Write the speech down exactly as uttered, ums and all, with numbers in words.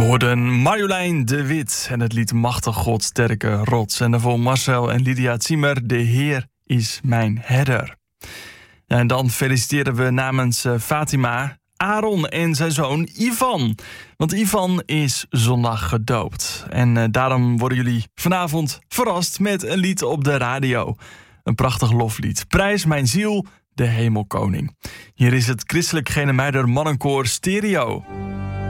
hoorden Marjolein de Wit en het lied Machtig God, sterke rots. En daarvoor Marcel en Lydia Ziemer, De Heer is mijn herder. Ja, en dan feliciteren we namens uh, Fatima Aaron en zijn zoon Ivan. Want Ivan is zondag gedoopt. En uh, daarom worden jullie vanavond verrast met een lied op de radio. Een prachtig loflied. Prijs mijn ziel, de hemelkoning. Hier is het Christelijk Genemuider Mannenkoor Stereo.